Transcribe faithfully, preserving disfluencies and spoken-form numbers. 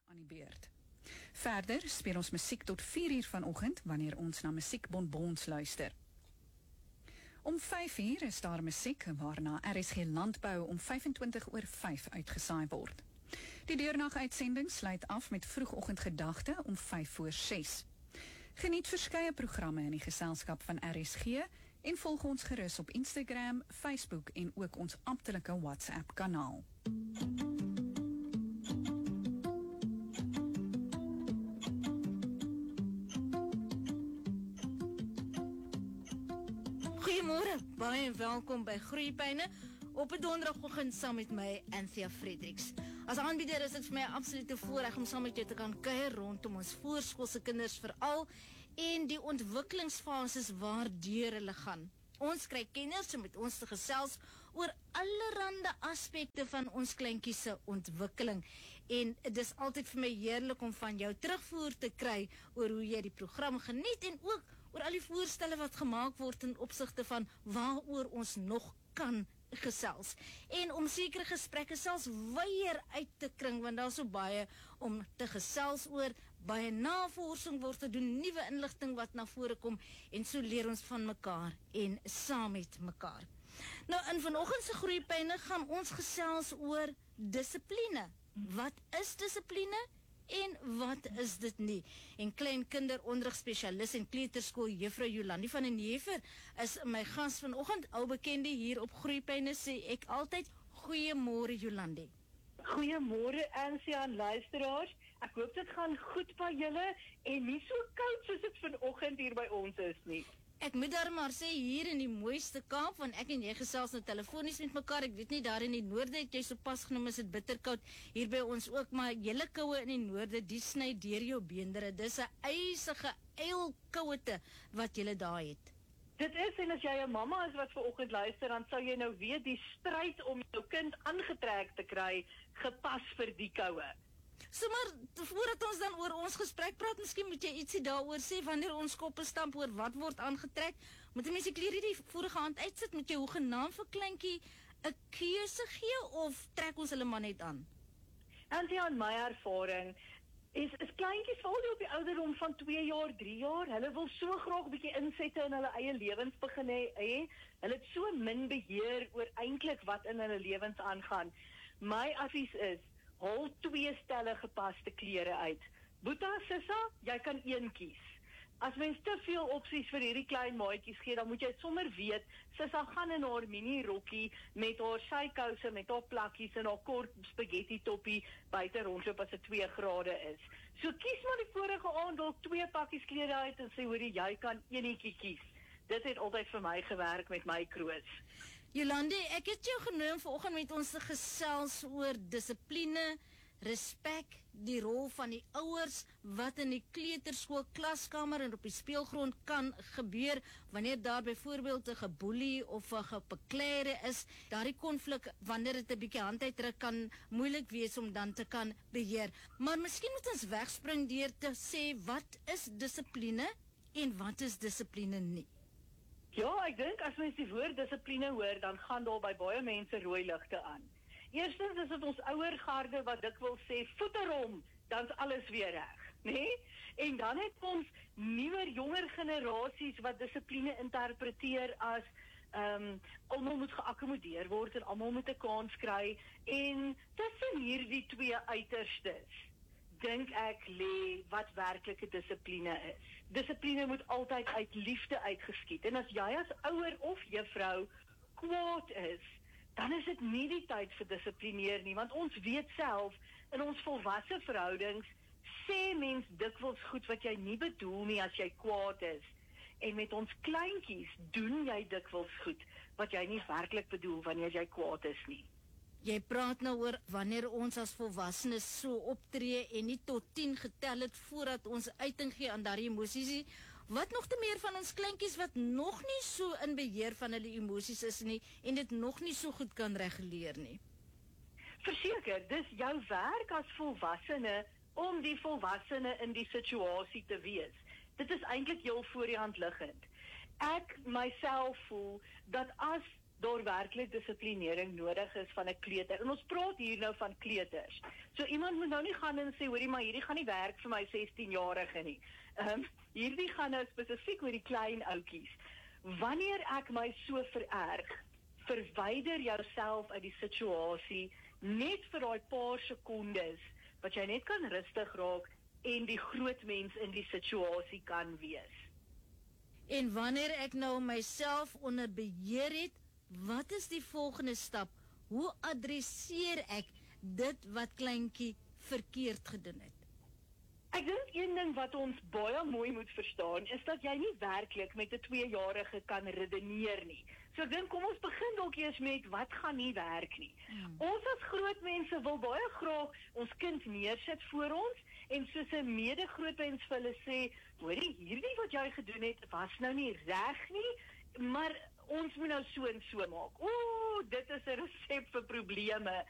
aan die beurt. Verder speel ons musiek tot vier uur vanoggend wanneer ons na musiekbonbons luister. Om vyf uur is daar musiek waarna R S G Landbou om vyfentwintig oor vyf uitgesaai word. Die deurnag-uitsending sluit af met vroegoggendgedagte om vyf voor ses. Geniet verskeie programme in die geselskap van R S G en volg ons gerus op Instagram, Facebook en ook ons amptelike WhatsApp kanaal. Goeiemôre, baie welkom by Groeipyne op 'n donderdagoggend saam met my, Anthea Fredericks. As aanbieder is dit vir my 'n absolute voorreg om saam met jou te kan kuier rondom ons voorskoolse kinders veral en die ontwikkelingsfases waardeur hulle gaan. Ons kry kenners om met ons te gesels oor allerhande aspekte van ons kleintjies se ontwikkeling. En dit is altyd vir my heerlik om van jou terugvoer te kry oor hoe jy die program geniet en ook oor al die voorstelle wat gemaak word in opsigte van waaroor ons nog kan gesels. En om sekere gesprekke selfs weier uit te kring, want daar is so baie om te gesels oor, baie navorsing word te doen, nuwe inligting wat na vore kom, en so leer ons van mekaar en saam met mekaar. Nou, in vanoggend se Groeipyne gaan ons gesels oor dissipline. Wat is dissipline? En wat is dit nie? En klein kinderonderrigspesialis en kleuterskool juffrou Jolandi van den Heever is my gas vanoggend, ou bekende hier op Groeipyne, sê ek altyd, goeiemôre Jolandi. Goeiemôre Anthea en luisteraars. Ek hoop dit gaan goed by julle en nie so koud soos dit vanoggend hier by ons is nie. Ek moet daar maar sê, hier in die mooiste Kaap, want ek en jy gesels nou telefonies met mekaar, ek weet nie, daar in die noorde het jy so pas genoem, is dit bitterkoud, hier by ons ook, maar julle koue in die noorde, die sny deur jou beendere, dis 'n eisige eilkouete wat julle daar het. Dit is, en as jy 'n mamma is wat vanoggend luister, dan sou jy nou weet, die stryd om jou kind aangetrek te kry, gepas vir die koue. So maar, voordat ons dan oor ons gesprek praat, miskien moet jy ietsie daaroor sê, wanneer ons koppe stamp oor wat word aangetrek, moet die mense die klere die vorige hand uitsit, moet jy hoegenaamd vir kleintjie 'n keuse gee, of trek ons hulle maar net aan? Anthea, in my ervaring, is, is kleintjies val die op die ouderdom van twee jaar, drie jaar, hulle wil so graag 'n bietjie insette in hulle eie lewens begin hê, he? Hulle het so min beheer oor eintlik wat in hulle lewens aangaan. My advies is, hol twee stelle gepaste klere uit. Boeta, Sissa, jy kan een kies. As mens te veel opsies vir hierdie klein maatjies gee, dan moet jy sommer weet, Sissa gaan in haar mini rokkie met haar sykouse, met haar plakkies en haar kort spaghetti toppie buite rondloop as dit twee grade is. So kies maar die vorige aand dalk twee pakkies klere uit en sê, hoorie, jy kan eenetjie kies. Dit het altyd vir my gewerk met my kroos. Jolandi, ek het jou genoem vanoggend met ons te gesels oor dissipline, respek, die rol van die ouers, wat in die kleuterskool, klaskamer en op die speelgrond kan gebeur, wanneer daar byvoorbeeld 'n geboelie of 'n gepekleire is, daardie konflik, wanneer dit 'n bietjie hand uitdruk, kan moeilik wees om dan te kan beheer. Maar miskien moet ons wegspring deur te sê, wat is dissipline en wat is dissipline nie? Ja, ek dink as mens die woord dissipline hoor, dan gaan daar by baie mense rooi ligte aan. Eerstens is dit ons ouer garde wat dikwels sê, voeter hom, dan's alles weer reg, nee? En dan het ons nuwer, jonger generasies wat dissipline interpreteer as um, almal moet geakkommodeer word en almal moet 'n kans kry, en tussen hierdie twee uiterstes dink ek lê wat werklike dissipline is. Dissipline moet altyd uit liefde uitgeskied. En as jy as ouer of juffrou kwaad is, dan is dit nie die tyd vir dissiplineer nie, want ons weet self, in ons volwasse verhoudings, sê mens dikwels goed wat jy nie bedoel nie as jy kwaad is. En met ons kleintjies doen jy dikwels goed wat jy nie werklik bedoel wanneer jy kwaad is nie. Jy praat nou oor wanneer ons as volwassenes so optree en nie tot tien getel het voordat ons uiting gee aan daardie emosies nie. Wat nog te meer van ons kleintjies wat nog nie so in beheer van hulle emosies is nie en dit nog nie so goed kan reguleer nie? Verseker, dis jou werk as volwassene om die volwassene in die situasie te wees. Dit is eintlik heel voor die hand liggend. Ek myself voel dat as daar werklik dissiplinering nodig is van 'n kleuter. En ons praat hier nou van kleuters. So iemand moet nou nie gaan en sê, hoorie, maar hierdie gaan nie werk vir my sestienjarige nie. Um, hierdie gaan nou spesifiek oor die klein ouetjies. Wanneer ek my so vererg, verwyder jouself uit die situasie net vir daai paar sekondes wat jy net kan rustig raak en die groot mens in die situasie kan wees. En wanneer ek nou myself onder beheer het, wat is die volgende stap? Hoe adresseer ek dit wat kleintjie verkeerd gedoen het? Ek dink een ding wat ons baie mooi moet verstaan, is dat jy nie werklik met 'n tweejarige kan redeneer nie. So ek dink, kom ons begin dalk eers met, wat gaan nie werk nie. Hmm. Ons as groot mense wil baie graag ons kind neersit voor ons, en soos 'n mede-grootmens vir hulle sê, hoorie, hierdie wat jy gedoen het, was nou nie reg nie, maar ons moet nou so en so maak. Ooh, dit is 'n resep vir probleme.